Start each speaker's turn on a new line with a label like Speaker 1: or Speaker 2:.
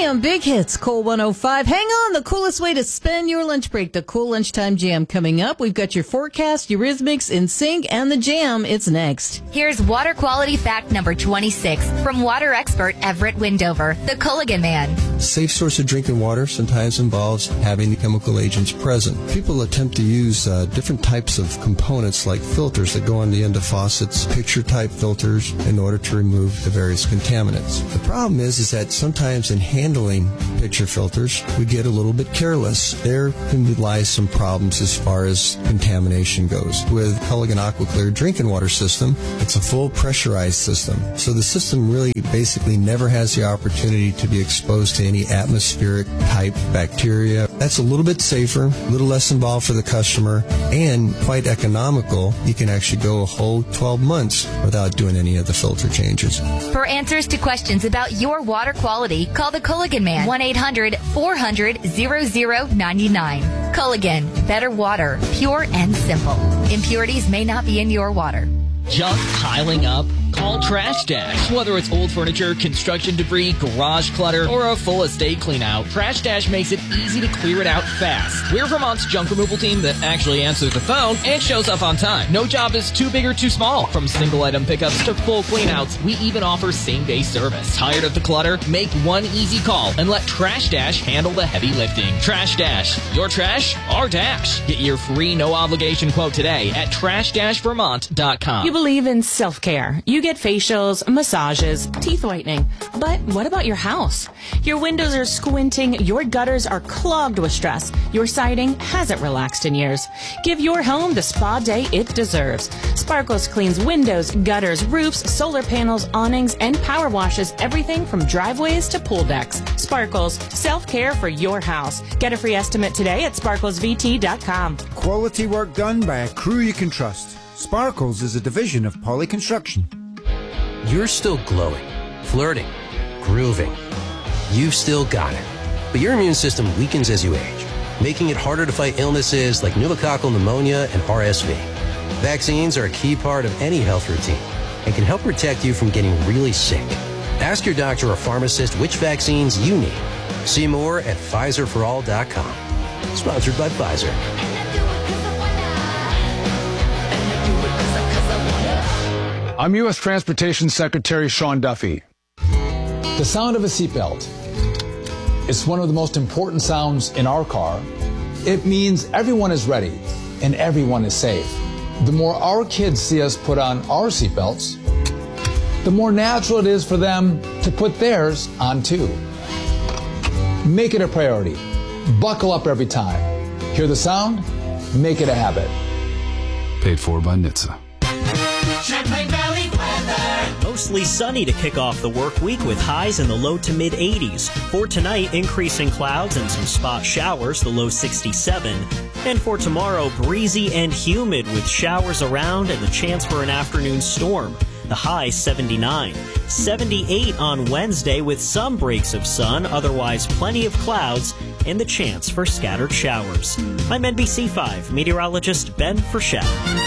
Speaker 1: Jam Big Hits, Cool 105. Hang on, the coolest way to spend your lunch break. The Cool Lunchtime Jam coming up. We've got your forecast, Eurythmics, In Sync, and the Jam. It's next.
Speaker 2: Here's water quality fact number 26 from water expert Everett Windover, the Culligan Man.
Speaker 3: Safe source of drinking water sometimes involves having the chemical agents present. People attempt to use different types of components like filters that go on the end of faucets, picture-type filters, in order to remove the various contaminants. The problem is that sometimes in handling picture filters, we get a little bit careless. There can lie some problems as far as contamination goes. With Culligan AquaClear drinking water system, it's a full pressurized system. So the system really basically never has the opportunity to be exposed to any atmospheric type bacteria. That's a little bit safer, a little less involved for the customer, and quite economical. You can actually go a whole 12 months without doing any of the filter changes.
Speaker 2: For answers to questions about your water quality, call the Culligan Man, 1-800-400-0099. Culligan, better water, pure and simple. Impurities may not be in your water.
Speaker 4: Junk piling up? Call Trash Dash. Whether it's old furniture, construction debris, garage clutter, or a full estate clean out, Trash Dash makes it easy to clear it out fast. We're Vermont's junk removal team that actually answers the phone and shows up on time. No job is too big or too small. From single item pickups to full clean outs, we even offer same-day service. Tired of the clutter? Make one easy call and let Trash Dash handle the heavy lifting. Trash Dash. Your trash, our dash. Get your free no-obligation quote today at trash-vermont.com.
Speaker 5: You believe in self-care. You get facials, massages, teeth whitening. But what about your house? Your windows are squinting, your gutters are clogged with stress, your siding hasn't relaxed in years. Give your home the spa day it deserves. Sparkles cleans windows, gutters, roofs, solar panels, awnings, and power washes everything from driveways to pool decks. Sparkles, self-care for your house. Get a free estimate today at sparklesvt.com.
Speaker 6: Quality work done by a crew you can trust. Sparkles is a division of Poly Construction.
Speaker 7: You're still glowing, flirting, grooving. You've still got it. But your immune system weakens as you age, making it harder to fight illnesses like pneumococcal pneumonia and RSV. Vaccines are a key part of any health routine and can help protect you from getting really sick. Ask your doctor or pharmacist which vaccines you need. See more at PfizerForAll.com. Sponsored by Pfizer.
Speaker 8: I'm U.S. Transportation Secretary Sean Duffy. The sound of a seatbelt. It's one of the most important sounds in our car. It means everyone is ready and everyone is safe. The more our kids see us put on our seatbelts, the more natural it is for them to put theirs on too. Make it a priority. Buckle up every time. Hear the sound? Make it a habit.
Speaker 9: Paid for by NHTSA.
Speaker 10: Champlain Valley weather. Mostly sunny to kick off the work week with highs in the low to mid 80s. For tonight, increasing clouds and some spot showers, the low 67. And for tomorrow, breezy and humid with showers around and the chance for an afternoon storm. The high 79. 78 on Wednesday with some breaks of sun, otherwise plenty of clouds and the chance for scattered showers. I'm NBC5 meteorologist Ben Frechette.